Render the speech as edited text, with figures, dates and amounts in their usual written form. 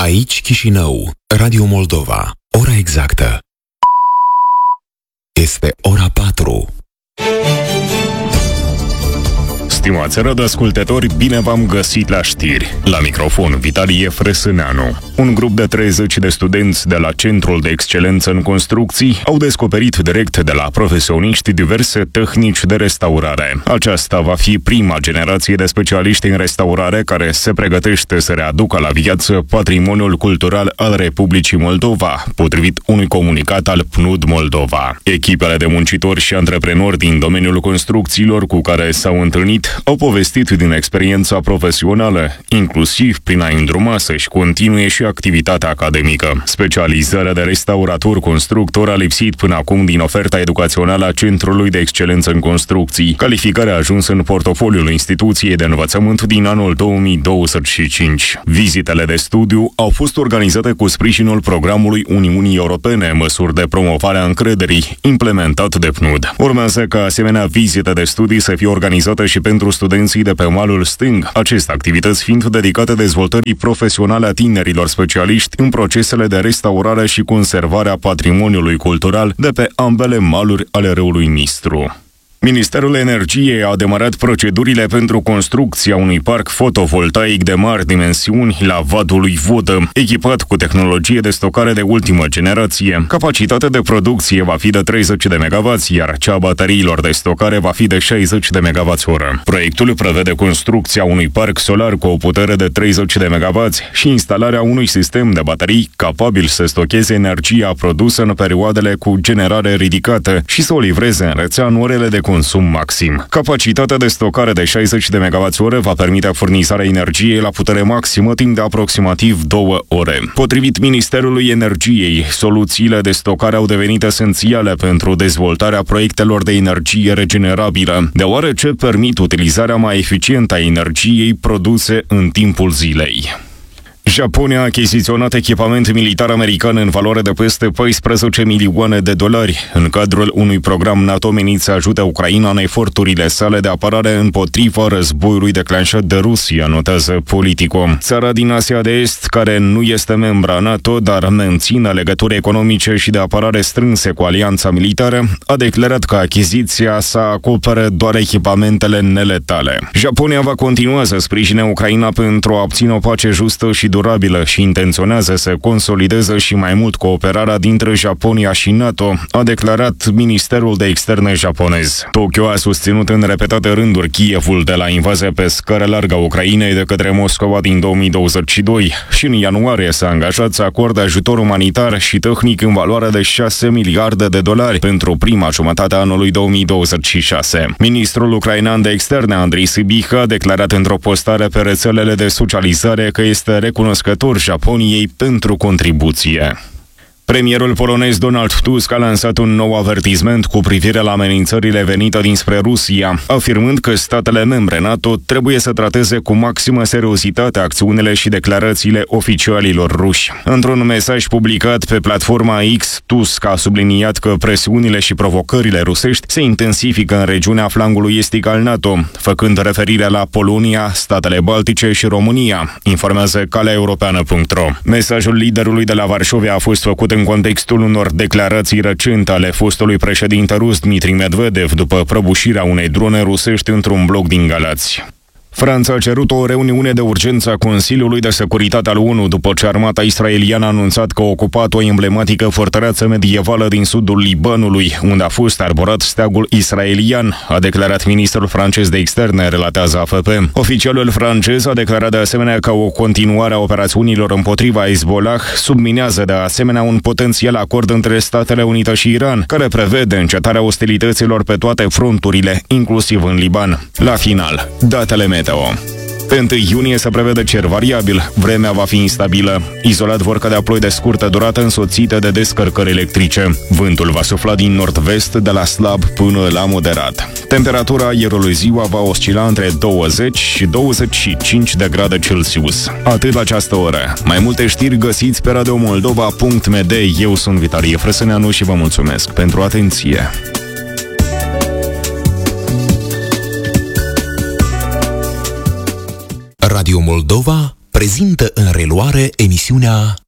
Aici Chișinău, Radio Moldova. Ora exactă este ora 4. Stimați radioascultători, bine v-am găsit la știri. La microfon, Vitalie Frăsâneanu. Un grup de 30 de studenți de la Centrul de Excelență în Construcții au descoperit direct de la profesioniști diverse tehnici de restaurare. Aceasta va fi prima generație de specialiști în restaurare care se pregătește să readucă la viață patrimoniul cultural al Republicii Moldova, potrivit unui comunicat al PNUD Moldova. Echipele de muncitori și antreprenori din domeniul construcțiilor cu care s-au întâlnit au povestit din experiența profesională, inclusiv prin a îndruma să-și continue și activitatea academică. Specializarea de restaurator-constructor a lipsit până acum din oferta educațională a Centrului de Excelență în Construcții. Calificarea a ajuns în portofoliul instituției de învățământ din anul 2025. Vizitele de studiu au fost organizate cu sprijinul programului Uniunii Europene, măsuri de promovare a încrederii, implementat de PNUD. Urmează ca asemenea vizite de studii să fie organizate și pentru studenții de pe malul stâng, aceste activități fiind dedicate dezvoltării profesionale a tinerilor specialiști în procesele de restaurare și conservare a patrimoniului cultural de pe ambele maluri ale râului Nistru. Ministerul Energiei a demarat procedurile pentru construcția unui parc fotovoltaic de mari dimensiuni la Vadul lui Vodă, echipat cu tehnologie de stocare de ultimă generație. Capacitatea de producție va fi de 30 de MW, iar cea a bateriilor de stocare va fi de 60 de MWh. Proiectul prevede construcția unui parc solar cu o putere de 30 de MW și instalarea unui sistem de baterii capabil să stocheze energia produsă în perioadele cu generare ridicată și să o livreze în rețea în orele de consum maxim. Capacitatea de stocare de 60 de MWh va permite furnizarea energiei la putere maximă timp de aproximativ 2 ore. Potrivit Ministerului Energiei, soluțiile de stocare au devenit esențiale pentru dezvoltarea proiectelor de energie regenerabilă, deoarece permit utilizarea mai eficientă a energiei produse în timpul zilei. Japonia a achiziționat echipament militar american în valoare de peste 14 milioane de dolari în cadrul unui program NATO menit să ajute Ucraina în eforturile sale de apărare împotriva războiului declanșat de Rusia, notează Politico. Țara din Asia de Est, care nu este membra NATO, dar menține legături economice și de apărare strânse cu alianța militară, a declarat că achiziția sa acopere doar echipamentele neletale. Japonia va continua să sprijine Ucraina pentru a obține o pace justă și durabilă și intenționează să consolideze și mai mult cooperarea dintre Japonia și NATO, a declarat Ministerul de Externe japonez. Tokyo a susținut în repetate rânduri Kievul de la invazia pe scară largă a Ucrainei de către Moscova din 2022 și în ianuarie s-a angajat să acorde ajutor umanitar și tehnic în valoare de 6 miliarde de dolari pentru prima jumătate a anului 2026. Ministrul ucrainean de Externe, Andrei Sybiha, a declarat într-o postare pe rețelele de socializare că este recunoscător Japoniei pentru contribuție. Premierul polonez Donald Tusk a lansat un nou avertisment cu privire la amenințările venite dinspre Rusia, afirmând că statele membre NATO trebuie să trateze cu maximă seriozitate acțiunile și declarațiile oficialilor ruși. Într-un mesaj publicat pe platforma X, Tusk a subliniat că presiunile și provocările rusești se intensifică în regiunea flangului estic al NATO, făcând referire la Polonia, statele Baltice și România, informează caleaeuropeană.ro. Mesajul liderului de la Varșovia a fost făcut în contextul unor declarații recente ale fostului președinte rus Dmitri Medvedev după prăbușirea unei drone rusești într-un bloc din Galați. Franța a cerut o reuniune de urgență a Consiliului de Securitate al ONU după ce armata israeliană a anunțat că a ocupat o emblematică fortăreață medievală din sudul Libanului, unde a fost arborat steagul israelian, a declarat ministrul francez de externe, relatează AFP. Oficialul francez a declarat de asemenea că o continuare a operațiunilor împotriva Hezbollah subminează de asemenea un potențial acord între Statele Unite și Iran, care prevede încetarea ostilităților pe toate fronturile, inclusiv în Liban. La final, datele meteo. Pe 1 iunie se prevede cer variabil, vremea va fi instabilă. Izolat vor cădea ploi de scurtă durată însoțite de descărcări electrice. Vântul va sufla din nord-vest de la slab până la moderat. Temperatura aerului ziua va oscila între 20 și 25 de grade Celsius. Atât la această oră. Mai multe știri găsiți pe radiomoldova.md. Eu sunt Vitalie Frăsâneanu și vă mulțumesc pentru atenție. Radio Moldova prezintă în reluare emisiunea